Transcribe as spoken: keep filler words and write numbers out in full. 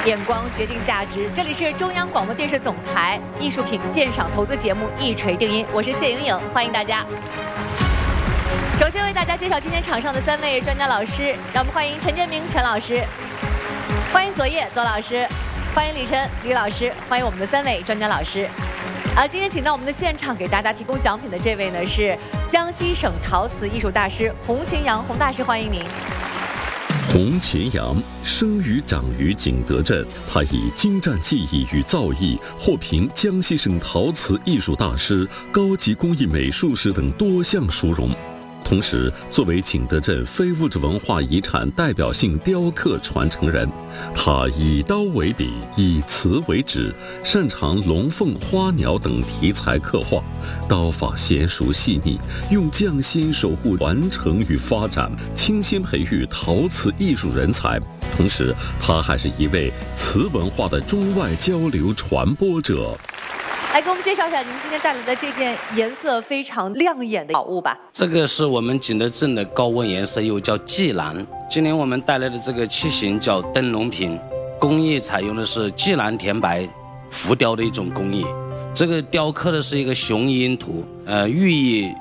眼光决定价值，这里是中央广播电视总台艺术品鉴赏投资节目《一锤定音》，我是谢莹莹，欢迎大家。首先为大家介绍今天场上的三位专家老师，让我们欢迎陈建明陈老师，欢迎左叶左老师，欢迎李晨李老师，欢迎我们的三位专家老师。啊，今天请到我们的现场给大家提供奖品的这位呢是江西省陶瓷艺术大师洪勤阳洪大师，欢迎您。 洪勤阳生于长于景德镇，他以精湛技艺与造诣获评江西省陶瓷艺术大师、高级工艺美术师等多项殊荣。同时，作为景德镇非物质文化遗产代表性雕刻传承人，他以刀为笔，以瓷为纸，擅长龙凤花鸟等题材刻画，刀法娴熟细腻，用匠心守护传承与发展，倾心培育陶瓷艺术人才。同时，他还是一位瓷文化的中外交流传播者。 来给我们介绍一下您今天带来的这件颜色非常亮眼的宝物吧。 这个是我们景德镇的高温颜色，又叫霁蓝。今年我们带来的这个器型叫灯笼瓶，工艺采用的是霁蓝填白浮雕的一种工艺。这个雕刻的是一个雄鹰图，呃，寓意